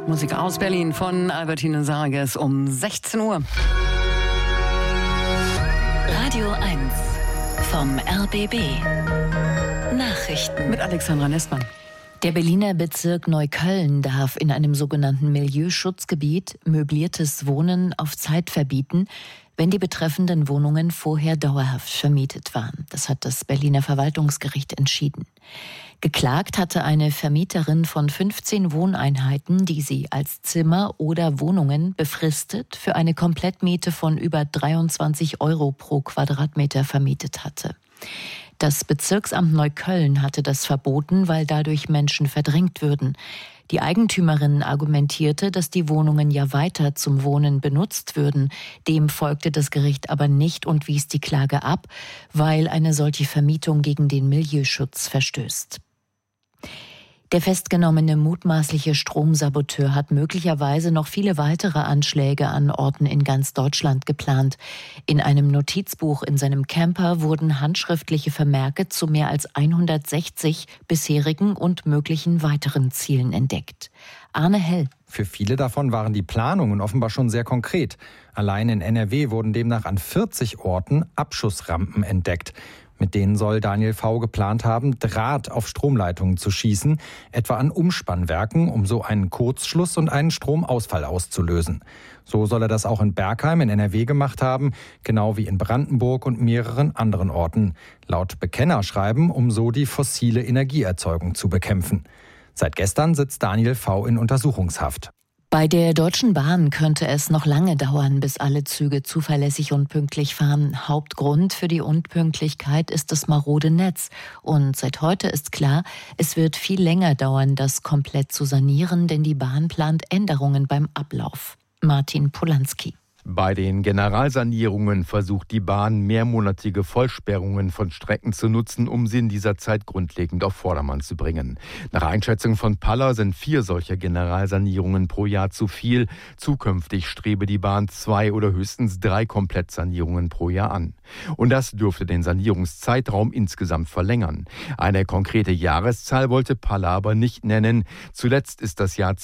Musik aus Berlin von Albertine Sarges um 16 Uhr. Radio 1 vom RBB. Nachrichten mit Alexandra Nestmann. Der Berliner Bezirk Neukölln darf in einem sogenannten Milieuschutzgebiet möbliertes Wohnen auf Zeit verbieten, wenn die betreffenden Wohnungen vorher dauerhaft vermietet waren. Das hat das Berliner Verwaltungsgericht entschieden. Geklagt hatte eine Vermieterin von 15 Wohneinheiten, die sie als Zimmer oder Wohnungen befristet für eine Komplettmiete von über 23 € pro Quadratmeter vermietet hatte. Das Bezirksamt Neukölln hatte das verboten, weil dadurch Menschen verdrängt würden. Die Eigentümerin argumentierte, dass die Wohnungen ja weiter zum Wohnen benutzt würden. Dem folgte das Gericht aber nicht und wies die Klage ab, weil eine solche Vermietung gegen den Milieuschutz verstößt. Der festgenommene mutmaßliche Stromsaboteur hat möglicherweise noch viele weitere Anschläge an Orten in ganz Deutschland geplant. In einem Notizbuch in seinem Camper wurden handschriftliche Vermerke zu mehr als 160 bisherigen und möglichen weiteren Zielen entdeckt. Arne Hell. Für viele davon waren die Planungen offenbar schon sehr konkret. Allein in NRW wurden demnach an 40 Orten Abschussrampen entdeckt. Mit denen soll Daniel V. geplant haben, Draht auf Stromleitungen zu schießen, etwa an Umspannwerken, um so einen Kurzschluss und einen Stromausfall auszulösen. So soll er das auch in Bergheim in NRW gemacht haben, genau wie in Brandenburg und mehreren anderen Orten. Laut Bekennerschreiben, um so die fossile Energieerzeugung zu bekämpfen. Seit gestern sitzt Daniel V. in Untersuchungshaft. Bei der Deutschen Bahn könnte es noch lange dauern, bis alle Züge zuverlässig und pünktlich fahren. Hauptgrund für die Unpünktlichkeit ist das marode Netz. Und seit heute ist klar, es wird viel länger dauern, das komplett zu sanieren, denn die Bahn plant Änderungen beim Ablauf. Martin Polanski. Bei den Generalsanierungen versucht die Bahn, mehrmonatige Vollsperrungen von Strecken zu nutzen, um sie in dieser Zeit grundlegend auf Vordermann zu bringen. Nach Einschätzung von Palla sind 4 solcher Generalsanierungen pro Jahr zu viel. Zukünftig strebe die Bahn 2 oder höchstens 3 Komplettsanierungen pro Jahr an. Und das dürfte den Sanierungszeitraum insgesamt verlängern. Eine konkrete Jahreszahl wollte Palla aber nicht nennen. Zuletzt ist das Jahr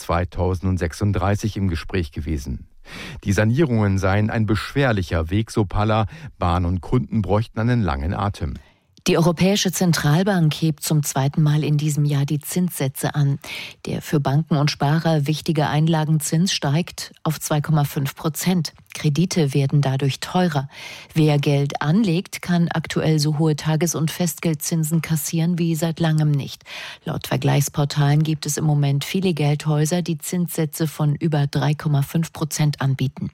2036 im Gespräch gewesen. Die Sanierungen seien ein beschwerlicher Weg, so Palla. Bahn und Kunden bräuchten einen langen Atem. Die Europäische Zentralbank hebt zum 2. Mal in diesem Jahr die Zinssätze an. Der für Banken und Sparer wichtige Einlagenzins steigt auf 2,5%. Kredite werden dadurch teurer. Wer Geld anlegt, kann aktuell so hohe Tages- und Festgeldzinsen kassieren wie seit langem nicht. Laut Vergleichsportalen gibt es im Moment viele Geldhäuser, die Zinssätze von über 3,5% anbieten.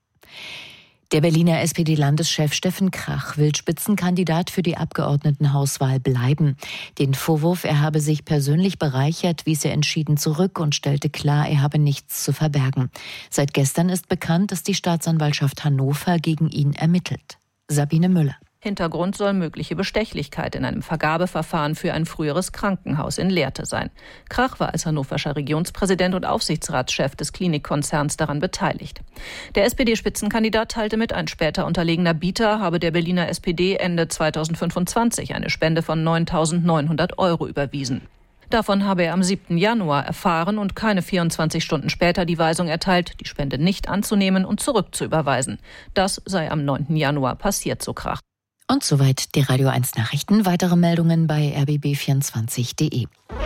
Der Berliner SPD-Landeschef Steffen Krach will Spitzenkandidat für die Abgeordnetenhauswahl bleiben. Den Vorwurf, er habe sich persönlich bereichert, wies er entschieden zurück und stellte klar, er habe nichts zu verbergen. Seit gestern ist bekannt, dass die Staatsanwaltschaft Hannover gegen ihn ermittelt. Sabine Müller. Hintergrund soll mögliche Bestechlichkeit in einem Vergabeverfahren für ein früheres Krankenhaus in Lehrte sein. Krach war als hannoverscher Regionspräsident und Aufsichtsratschef des Klinikkonzerns daran beteiligt. Der SPD-Spitzenkandidat teilte mit, ein später unterlegener Bieter habe der Berliner SPD Ende 2025 eine Spende von 9.900 € überwiesen. Davon habe er am 7. Januar erfahren und keine 24 Stunden später die Weisung erteilt, die Spende nicht anzunehmen und zurückzuüberweisen. Das sei am 9. Januar passiert, so Krach. Und soweit die Radio 1 Nachrichten. Weitere Meldungen bei rbb24.de.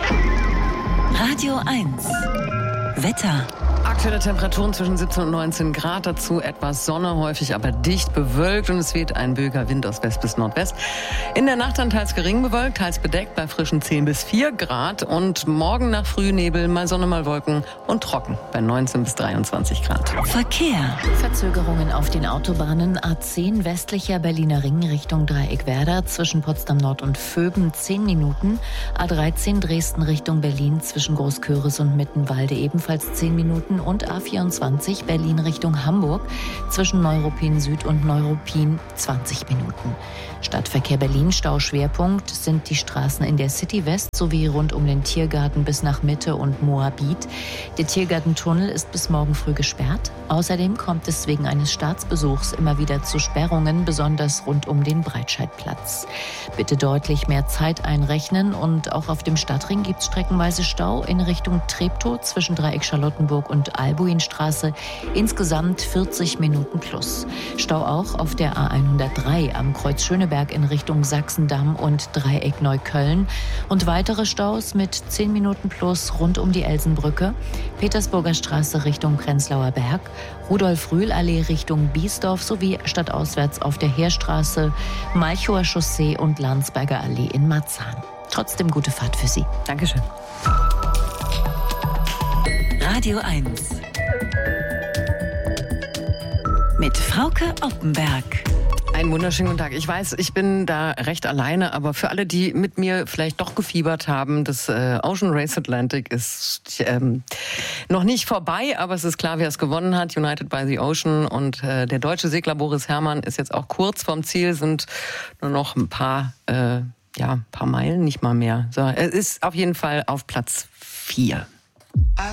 Radio 1 Wetter. Aktuelle Temperaturen zwischen 17 und 19 Grad, dazu etwas Sonne, häufig aber dicht bewölkt und es weht ein böiger Wind aus West bis Nordwest. In der Nacht dann teils gering bewölkt, teils bedeckt bei frischen 10 bis 4 Grad und morgen nach Frühnebel mal Sonne, mal Wolken und trocken bei 19 bis 23 Grad. Verkehr. Verzögerungen auf den Autobahnen A10 westlicher Berliner Ring Richtung Dreieckwerder zwischen Potsdam Nord und Vöben 10 Minuten, A13 Dresden Richtung Berlin zwischen Großköris und Mittenwalde ebenfalls 10 Minuten Minuten und A24 Berlin Richtung Hamburg zwischen Neuruppin Süd und Neuruppin 20 Minuten. Stadtverkehr Berlin, Stauschwerpunkt sind die Straßen in der City West sowie rund um den Tiergarten bis nach Mitte und Moabit. Der Tiergartentunnel ist bis morgen früh gesperrt. Außerdem kommt es wegen eines Staatsbesuchs immer wieder zu Sperrungen, besonders rund um den Breitscheidplatz. Bitte deutlich mehr Zeit einrechnen und auch auf dem Stadtring gibt es streckenweise Stau in Richtung Treptow zwischen Dreieck Charlottenburg und Albuinstraße. Insgesamt 40 Minuten plus. Stau auch auf der A103 am Kreuz Schöneberg in Richtung Sachsendamm und Dreieck Neukölln. Und weitere Staus mit 10 Minuten plus rund um die Elsenbrücke, Petersburger Straße Richtung Prenzlauer Berg, Rudolf-Rühl-Allee Richtung Biesdorf sowie stadtauswärts auf der Heerstraße, Malchower Chaussee und Landsberger Allee in Marzahn. Trotzdem gute Fahrt für Sie. Dankeschön. Radio 1 mit Frauke Oppenberg. Einen wunderschönen guten Tag. Ich weiß, ich bin da recht alleine, aber für alle, die mit mir vielleicht doch gefiebert haben, das Ocean Race Atlantic ist noch nicht vorbei, aber es ist klar, wer es gewonnen hat. United by the Ocean. Und der deutsche Segler Boris Herrmann ist jetzt auch kurz vorm Ziel, sind nur noch ein paar Meilen, nicht mal mehr. So, er ist auf jeden Fall auf Platz 4.